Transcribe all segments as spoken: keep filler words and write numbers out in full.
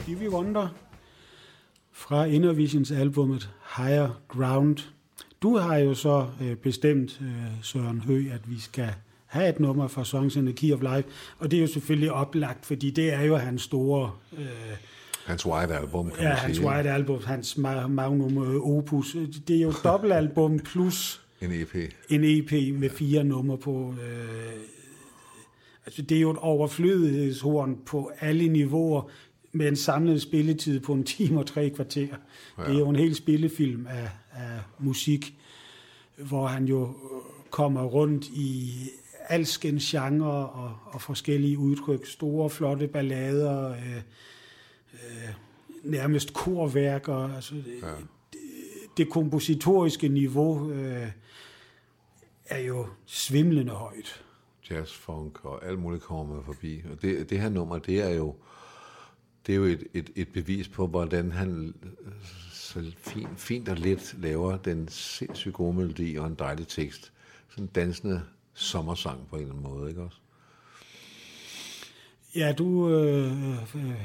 Stevie Wonder fra Innervisions albumet Higher Ground. Du har jo så øh, bestemt, øh, Søren Høgh, at vi skal have et nummer fra Songs in the Key of Life, og det er jo selvfølgelig oplagt, fordi det er jo hans store... Øh, hans White Album, kan ja, man hans sige. White Album, hans magnum opus. Det er jo et dobbeltalbum plus en E P. En E P med fire numre på... Øh, altså det er jo et overflødighedshorn på alle niveauer, med en samlet spilletid på en time og tre kvarter. Ja. Det er jo en hel spillefilm af, af musik, hvor han jo kommer rundt i alskens genre og, og forskellige udtryk. Store, flotte ballader, øh, øh, nærmest korværker. Altså, ja. det, det kompositoriske niveau øh, er jo svimlende højt. Jazz, funk og alt muligt kommer forbi. Og det, det her nummer, det er jo Det er jo et, et, et bevis på, hvordan han så fint, fint og let laver den sindssygt gode melodi og en dejlig tekst. Sådan en dansende sommersang på en eller anden måde, ikke også? Ja, du øh,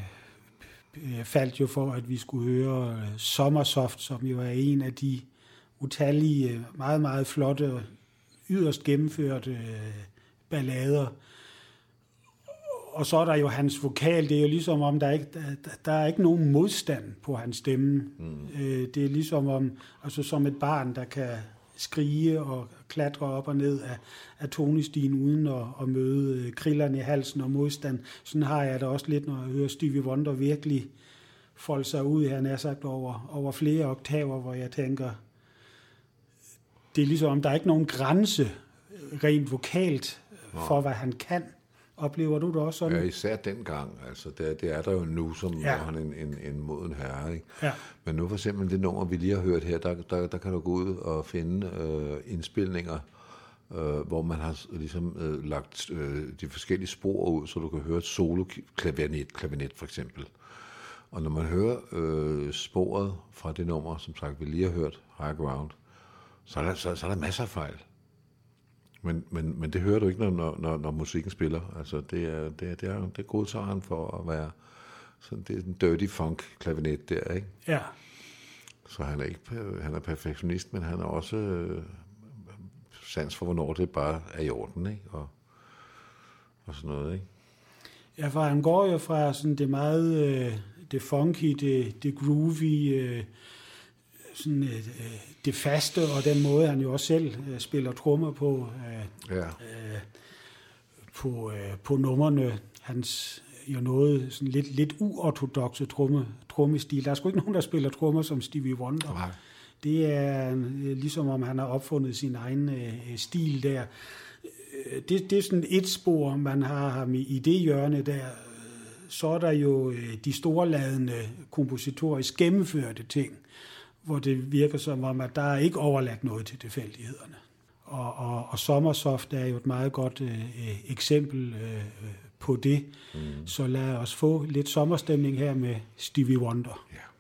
øh, faldt jo for, at vi skulle høre Sommersoft, som jo er en af de utallige, meget, meget flotte, yderst gennemførte øh, ballader. Og så er der jo hans vokal, det er jo ligesom om, der er ikke, der, der er ikke nogen modstand på hans stemme. Mm. Øh, det er ligesom om, altså som et barn, der kan skrige og klatre op og ned af, af tonestigen, uden at, at møde krillerne i halsen og modstand. Sådan har jeg det også lidt, når jeg hører Stevie Wonder virkelig folde sig ud, han er sagt, over, over flere oktaver, hvor jeg tænker, det er ligesom om, der er ikke nogen grænse rent vokalt for, hvad han kan. Oplever du det også sådan? Ja, især dengang. Altså, det, det er der jo nu, som ja. Han en, en, en moden herre. Ikke? Ja. Men nu for eksempel det nummer, vi lige har hørt her, der, der, der kan du gå ud og finde øh, indspilninger, øh, hvor man har ligesom øh, lagt øh, de forskellige spor ud, så du kan høre et solo-klavinet, klavinet for eksempel. Og når man hører øh, sporet fra det nummer, som sagt, vi lige har hørt, Higher Ground, så er der, så, så er der masser af fejl. Men, men, men det hører du ikke, når, når, når musikken spiller. Altså, det er, det er, det er, det er godtageren for at være sådan, det er en dirty funk klavinet der, ikke? Ja. Så han er ikke, han er perfektionist, men han er også øh, sans for, hvornår det bare er i orden, ikke? Og, og sådan noget, ikke? Ja, for han går jo fra sådan det meget, øh, det funky, det, det groovy, øh, sådan øh, det faste, og den måde, han jo også selv øh, spiller trommer på, øh, ja. øh, på, øh, på numrene. Hans jo noget sådan lidt, lidt uortodokse tromme, trommestil. Der er sgu ikke nogen, der spiller trommer som Stevie Wonder. Nej. Det er øh, ligesom om, han har opfundet sin egen øh, stil der. Det, det er sådan et spor, man har ham i, i det hjørne der. Så er der jo øh, de storladende kompositorisk gennemførte ting, hvor det virker som om, at der er ikke overladt noget til tilfældighederne. Og, og, og Sommersoft er jo et meget godt øh, eksempel øh, på det. Mm. Så lad os få lidt sommerstemning her med Stevie Wonder. Yeah.